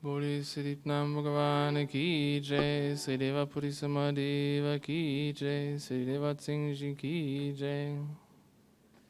Boli Sripnam Bhagavan ki jai, Sri Deva Puri Samadeva ki jai, Sri Deva Singh Ji ki jai.